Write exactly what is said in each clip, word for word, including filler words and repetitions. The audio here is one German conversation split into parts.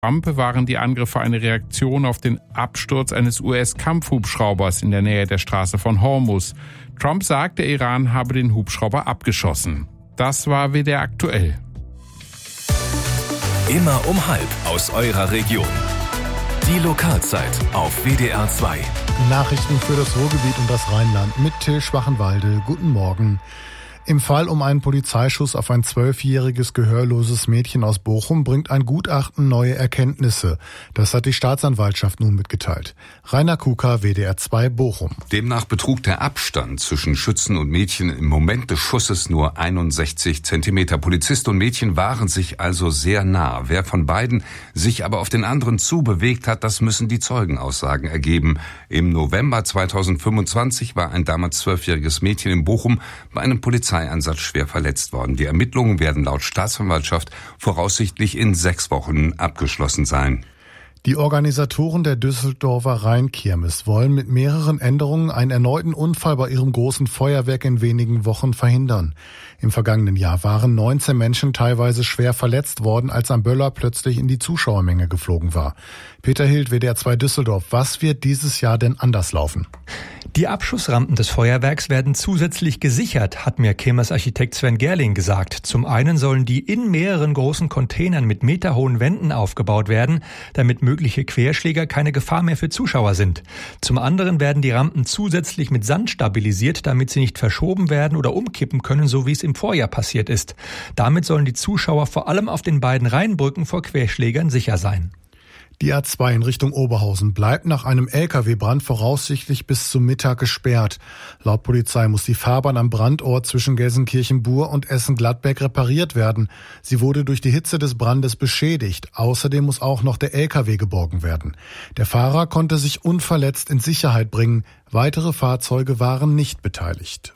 Trump waren die Angriffe eine Reaktion auf den Absturz eines U S-Kampfhubschraubers in der Nähe der Straße von Hormuz. Trump sagt, der Iran habe den Hubschrauber abgeschossen. Das war W D R aktuell. Immer um halb aus eurer Region. Die Lokalzeit auf W D R zwei. Nachrichten für das Ruhrgebiet und das Rheinland mit Till Schwachenwalde. Guten Morgen. Im Fall um einen Polizeischuss auf ein zwölfjähriges gehörloses Mädchen aus Bochum bringt ein Gutachten neue Erkenntnisse. Das hat die Staatsanwaltschaft nun mitgeteilt. Rainer Kuka, W D R zwei Bochum. Demnach betrug der Abstand zwischen Schützen und Mädchen im Moment des Schusses nur einundsechzig Zentimeter. Polizist und Mädchen waren sich also sehr nah. Wer von beiden sich aber auf den anderen zubewegt hat, das müssen die Zeugenaussagen ergeben. Im November zweitausendfünfundzwanzig war ein damals zwölfjähriges Mädchen in Bochum bei einem Polizeieinsatz schwer verletzt worden. Die Ermittlungen werden laut Staatsanwaltschaft voraussichtlich in sechs Wochen abgeschlossen sein. Die Organisatoren der Düsseldorfer Rheinkirmes wollen mit mehreren Änderungen einen erneuten Unfall bei ihrem großen Feuerwerk in wenigen Wochen verhindern. Im vergangenen Jahr waren neunzehn Menschen teilweise schwer verletzt worden, als ein Böller plötzlich in die Zuschauermenge geflogen war. Peter Hild, W D R zwei Düsseldorf. Was wird dieses Jahr denn anders laufen? Die Abschussrampen des Feuerwerks werden zusätzlich gesichert, hat mir Kirmes-Architekt Sven Gerling gesagt. Zum einen sollen die in mehreren großen Containern mit meterhohen Wänden aufgebaut werden, damit mögliche Querschläger keine Gefahr mehr für Zuschauer sind. Zum anderen werden die Rampen zusätzlich mit Sand stabilisiert, damit sie nicht verschoben werden oder umkippen können, so wie es im Vorjahr passiert ist. Damit sollen die Zuschauer vor allem auf den beiden Rheinbrücken vor Querschlägern sicher sein. Die A zwei in Richtung Oberhausen bleibt nach einem L K W-Brand voraussichtlich bis zum Mittag gesperrt. Laut Polizei muss die Fahrbahn am Brandort zwischen Gelsenkirchen-Bur und Essen-Gladbeck repariert werden. Sie wurde durch die Hitze des Brandes beschädigt. Außerdem muss auch noch der L K W geborgen werden. Der Fahrer konnte sich unverletzt in Sicherheit bringen. Weitere Fahrzeuge waren nicht beteiligt.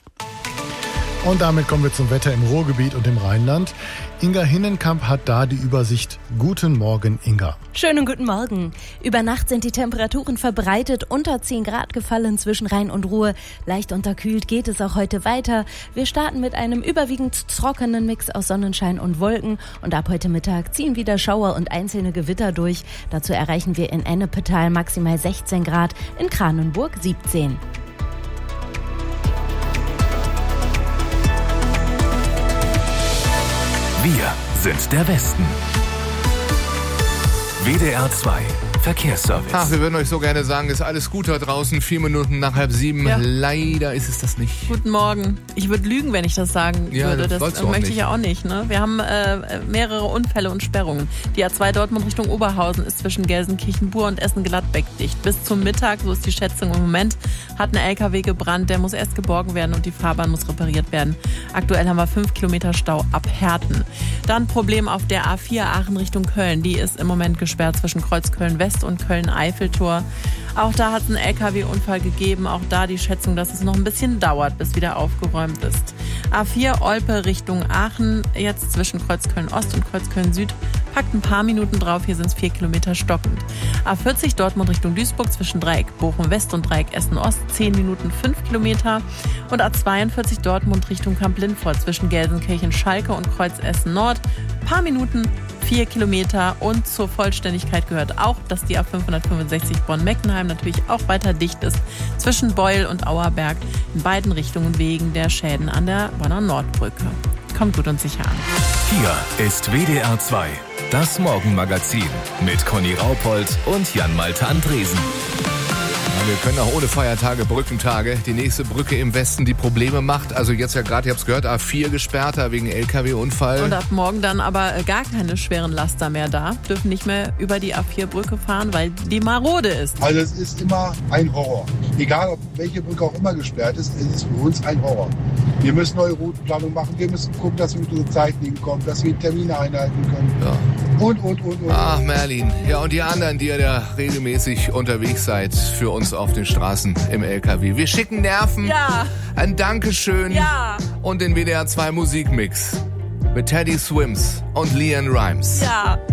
Und damit kommen wir zum Wetter im Ruhrgebiet und im Rheinland. Inga Hinnenkamp hat da die Übersicht. Guten Morgen, Inga. Schönen guten Morgen. Über Nacht sind die Temperaturen verbreitet unter zehn Grad gefallen zwischen Rhein und Ruhr. Leicht unterkühlt geht es auch heute weiter. Wir starten mit einem überwiegend trockenen Mix aus Sonnenschein und Wolken. Und ab heute Mittag ziehen wieder Schauer und einzelne Gewitter durch. Dazu erreichen wir in Ennepetal maximal sechzehn Grad, in Kranenburg siebzehn. Wir sind der Westen. W D R zwei Verkehrsservice. Ach, wir würden euch so gerne sagen, ist alles gut da draußen. Vier Minuten nach halb sieben. Ja. Leider ist es das nicht. Guten Morgen. Ich würde lügen, wenn ich das sagen ja, würde. Das, das möchte nicht. ich ja auch nicht. Ne? Wir haben äh, mehrere Unfälle und Sperrungen. Die A zwei Dortmund Richtung Oberhausen ist zwischen Gelsenkirchen-Bur und Essen-Gladbeck dicht. Bis zum Mittag, so ist die Schätzung im Moment, hat ein L K W gebrannt. Der muss erst geborgen werden und die Fahrbahn muss repariert werden. Aktuell haben wir fünf Kilometer Stau ab Herten. Dann Problem auf der A vier Aachen Richtung Köln. Die ist im Moment gesperrt zwischen Kreuzköln-West und Köln-Eiffeltor. Auch da hat es einen L K W-Unfall gegeben. Auch da die Schätzung, dass es noch ein bisschen dauert, bis wieder aufgeräumt ist. A vier Olpe Richtung Aachen, jetzt zwischen Kreuzköln-Ost und Kreuzköln-Süd. Packt ein paar Minuten drauf, hier sind es vier Kilometer stockend. A vierzig Dortmund Richtung Duisburg zwischen Dreieck Bochum-West und Dreieck Essen-Ost, zehn Minuten fünf Kilometer. Und A zweiundvierzig Dortmund Richtung Kamp-Lindfort zwischen Gelsenkirchen-Schalke und Kreuz Essen-Nord. Paar Minuten, vier Kilometer. Und zur Vollständigkeit gehört auch, dass die A fünfhundertfünfundsechzig Bonn-Meckenheim natürlich auch weiter dicht ist zwischen Beul und Auerberg in beiden Richtungen wegen der Schäden an der Bonner Nordbrücke. Kommt gut und sicher an. Hier ist W D R zwei, das Morgenmagazin mit Conny Raupold und Jan-Malte Andresen. Ja, wir können auch ohne Feiertage, Brückentage. Die nächste Brücke im Westen, die Probleme macht. Also jetzt ja gerade, ihr habt es gehört, A vier gesperrter wegen L K W-Unfall. Und ab morgen dann aber gar keine schweren Laster mehr da. Dürfen nicht mehr über die A vier Brücke fahren, weil die marode ist. Also es ist immer ein Horror. Egal, ob welche Brücke auch immer gesperrt ist, es ist für uns ein Horror. Wir müssen neue Routenplanung machen. Wir müssen gucken, dass wir mit unseren Zeiten hinkommen, dass wir Termine einhalten können. Ja. Und, und, und, und. Ach, Merlin. Ja, und die anderen, die ihr da regelmäßig unterwegs seid für uns auf den Straßen im L K W. Wir schicken Nerven. Ja. Ein Dankeschön. Ja. Und den W D R zwei Musikmix mit Teddy Swims und Leanne Rimes. Ja.